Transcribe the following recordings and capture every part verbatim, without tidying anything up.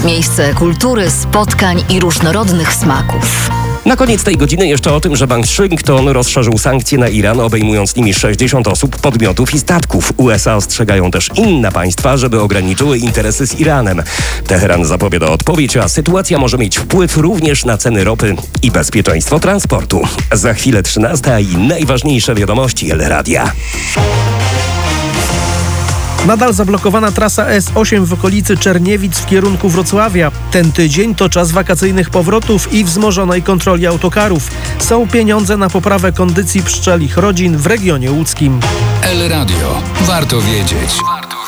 Miejsce kultury, spotkań i różnorodnych smaków. Na koniec tej godziny jeszcze o tym, że Waszyngton rozszerzył sankcje na Iran, obejmując nimi sześćdziesiąt osób, podmiotów i statków. U S A ostrzegają też inne państwa, żeby ograniczyły interesy z Iranem. Teheran zapowiada odpowiedź, a sytuacja może mieć wpływ również na ceny ropy i bezpieczeństwo transportu. Za chwilę trzynasta i najważniejsze wiadomości L Radia. Nadal zablokowana trasa S osiem w okolicy Czerniewic w kierunku Wrocławia. Ten tydzień to czas wakacyjnych powrotów i wzmożonej kontroli autokarów. Są pieniądze na poprawę kondycji pszczelich rodzin w regionie łódzkim. L Radio. Warto wiedzieć.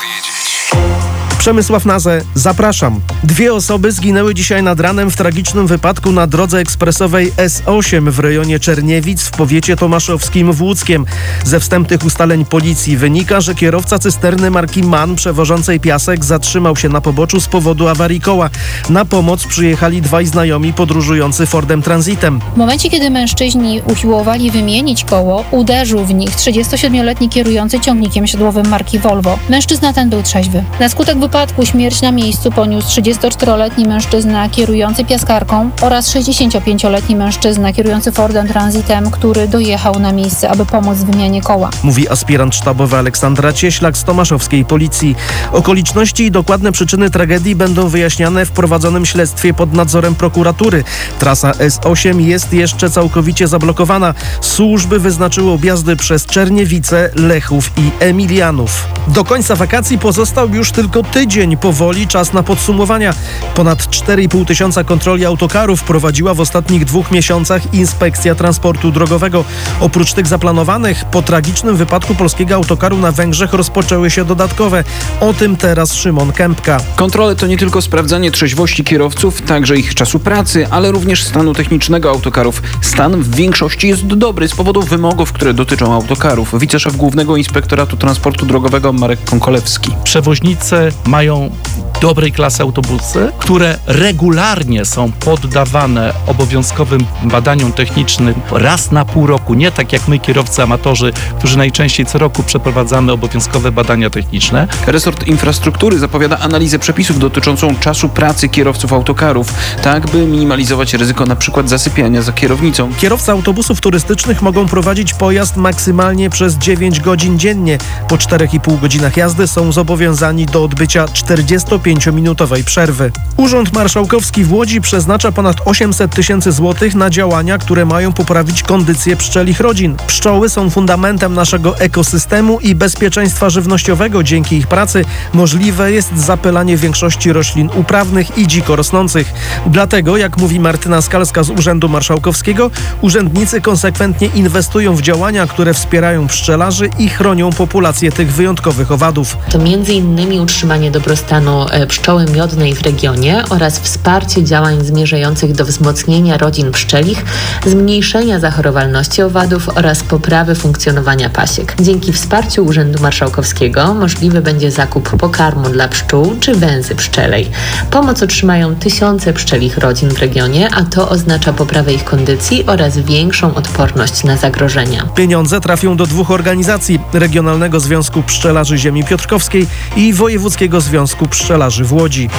Przemysław Nazę, zapraszam. Dwie osoby zginęły dzisiaj nad ranem w tragicznym wypadku na drodze ekspresowej S osiem w rejonie Czerniewic w powiecie tomaszowskim w Łódzkiem. Ze wstępnych ustaleń policji wynika, że kierowca cysterny marki MAN przewożącej piasek zatrzymał się na poboczu z powodu awarii koła. Na pomoc przyjechali dwaj znajomi podróżujący Fordem Transitem. W momencie, kiedy mężczyźni usiłowali wymienić koło, uderzył w nich trzydziestosiedmioletni kierujący ciągnikiem siodłowym marki Volvo. Mężczyzna ten był trzeźwy. Na skutek wypadku śmierć na miejscu poniósł trzydziestoczteroletni mężczyzna kierujący piaskarką oraz sześćdziesięciopięcioletni mężczyzna kierujący Fordem Transitem, który dojechał na miejsce, aby pomóc w wymianie koła. Mówi aspirant sztabowy Aleksandra Cieślak z tomaszowskiej policji. Okoliczności i dokładne przyczyny tragedii będą wyjaśniane w prowadzonym śledztwie pod nadzorem prokuratury. Trasa S osiem jest jeszcze całkowicie zablokowana. Służby wyznaczyły objazdy przez Czerniewice, Lechów i Emilianów. Do końca wakacji pozostał już tylko tydzień. Powoli czas na podsumowania. Ponad cztery i pół tysiąca kontroli autokarów prowadziła w ostatnich dwóch miesiącach Inspekcja Transportu Drogowego. Oprócz tych zaplanowanych, po tragicznym wypadku polskiego autokaru na Węgrzech rozpoczęły się dodatkowe. O tym teraz Szymon Kępka. Kontrole to nie tylko sprawdzanie trzeźwości kierowców, także ich czasu pracy, ale również stanu technicznego autokarów. Stan w większości jest dobry z powodu wymogów, które dotyczą autokarów. Wiceszef Głównego Inspektoratu Transportu Drogowego Marek Konkolewski. Przewoźnicy mają dobrej klasy autobusy, które regularnie są poddawane obowiązkowym badaniom technicznym raz na pół roku. Nie tak jak my, kierowcy amatorzy, którzy najczęściej co roku przeprowadzamy obowiązkowe badania techniczne. Resort Infrastruktury zapowiada analizę przepisów dotyczącą czasu pracy kierowców autokarów, tak by minimalizować ryzyko na przykład zasypiania za kierownicą. Kierowcy autobusów turystycznych mogą prowadzić pojazd maksymalnie przez dziewięć godzin dziennie. Po czterech i pół godzinach jazdy są zobowiązani do odbycia czterdziestopięciominutowej przerwy. Urząd Marszałkowski w Łodzi przeznacza ponad osiemset tysięcy złotych na działania, które mają poprawić kondycję pszczelich rodzin. Pszczoły są fundamentem naszego ekosystemu i bezpieczeństwa żywnościowego. Dzięki ich pracy możliwe jest zapylanie większości roślin uprawnych i dziko rosnących. Dlatego, jak mówi Martyna Skalska z Urzędu Marszałkowskiego, urzędnicy konsekwentnie inwestują w działania, które wspierają pszczelarzy i chronią populację tych wyjątkowych owadów. To między innymi utrzymanie dobrostanu pszczoły miodnej w regionie oraz wsparcie działań zmierzających do wzmocnienia rodzin pszczelich, zmniejszenia zachorowalności owadów oraz poprawy funkcjonowania pasiek. Dzięki wsparciu Urzędu Marszałkowskiego możliwy będzie zakup pokarmu dla pszczół czy węzy pszczelej. Pomoc otrzymają tysiące pszczelich rodzin w regionie, a to oznacza poprawę ich kondycji oraz większą odporność na zagrożenia. Pieniądze trafią do dwóch organizacji: Regionalnego Związku Pszczelarzy Ziemi Piotrkowskiej i Wojewódzkiego Związku Pszczelarzy w Łodzi.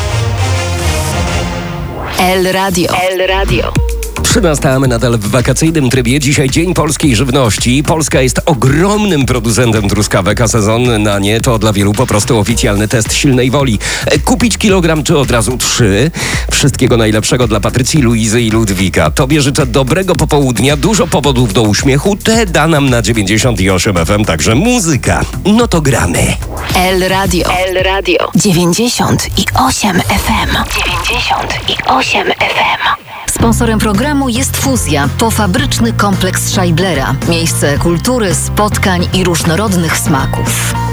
L Radio. L Radio. trzynasta, a my nadal w wakacyjnym trybie. Dzisiaj Dzień Polskiej Żywności. Polska jest ogromnym producentem truskawek, a sezon na nie to dla wielu po prostu oficjalny test silnej woli. Kupić kilogram czy od razu trzy? Wszystkiego najlepszego dla Patrycji, Luizy i Ludwika. Tobie życzę dobrego popołudnia, dużo powodów do uśmiechu. Te da nam na dziewięćdziesiąt osiem F M, także muzyka. No to gramy. L Radio. L Radio. dziewięćdziesiąt osiem F M. dziewięćdziesiąt osiem F M. Sponsorem programu jest Fuzja, pofabryczny kompleks Scheiblera. Miejsce kultury, spotkań i różnorodnych smaków.